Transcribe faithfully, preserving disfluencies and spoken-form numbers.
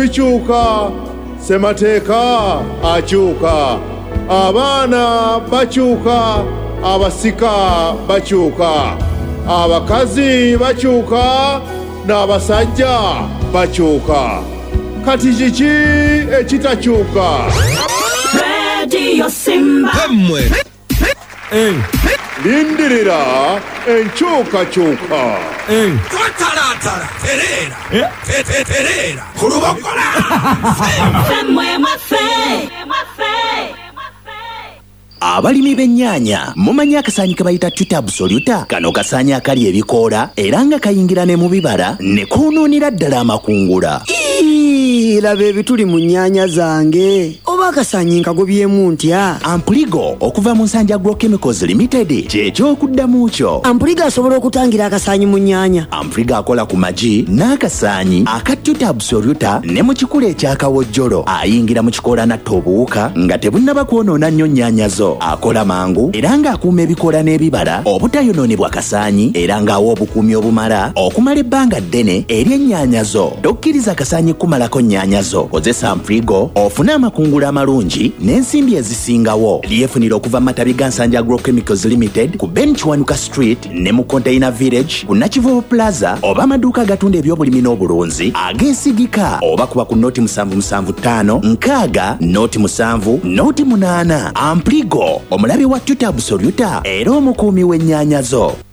bikyuka, ssemateeka akyuka, abaana bakyuka, abasika bakyuka, abakazi bakyuka, n'abasajja bakyuka. Kati kiki ekitakyuka? Radio Simba. Kamwe. Eh. Lindirira enkyukakyuka. Eh. Twatalatala terera. Eh. Tete terera. Kurubokola. Femwe mwafe. Abalimi b'ennyaanya mumanyi akasaanyi ke bayita Tuta Absoluta? Kano kasaanyi akali ebikoola era nga kayingira ne mu bibala ne koonoonera ddala amakungula. Laba ebituli mu nnyaanya zange oba akasaanyi nkagobyemu ntya? Ampuligo okuva mu Nsanja Agrochemicals Limited ky'ekyokuddamu kyo. Ampuligo asobola okutangira akasaanyi mu nnyaanya. Ampuligo akola ku magi n'akasaanyi aka Tuta Absoluta ne mu kikula ekyakawojjolo. Ayingira mu kikoola natta obuwuka nga tebunnaba kwonoona nnyo nnyaanya zo. Akola mangu era ng'akuuma ebikoola n'ebibala obutayonoonebwa kasaanyi era ng'awa obukuumi obumala okumala ebbanga ddene eri ennyaanya zo. Tokkiriza kasaanyi kumalako nnyaanya zo. Kozesa Ampuligo ofune amakungula amalungi n'ensimbi ezisingawo. Lyefunira okuva mu matabi ga Nsanja Agrochemicals Limited ku Benchwanuka Street ne mu Container Village ku Nakivubo Plaza oba amaduuka agatunda eby'obulimi n'obulunzi ag'ensigika oba kuba ku nooti musanvu musanvu ttaano nkaaga nooti musanvu nooti munaana. Ampuligo omulabi wa Tuta Absoluta era omukuumi w'ennyaanya zo.